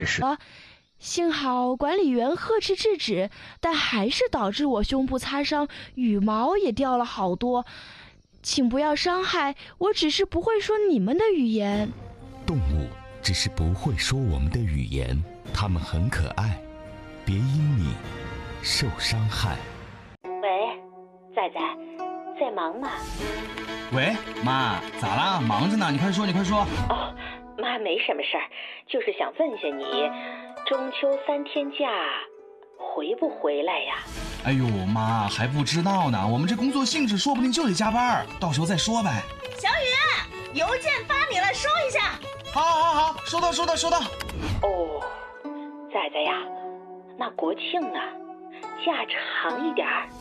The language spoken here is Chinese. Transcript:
幸好管理员呵斥制止，但还是导致我胸部擦伤，羽毛也掉了好多。请不要伤害，我只是不会说你们的语言。 动物只是不会说我们的语言，它们很可爱，别因你受伤害。 喂，仔仔，在忙吗？ 喂，妈，咋啦？忙着呢，你快说，你快说。 哦，妈没什么事儿，就是想问下你，中秋3天假回不回来呀？ 哎呦，妈还不知道呢，我们这工作性质说不定就得加班，到时候再说呗。 小雨，邮件发你了，收一下。 好，收到。 哦，仔仔呀，那国庆呢？假长一点儿。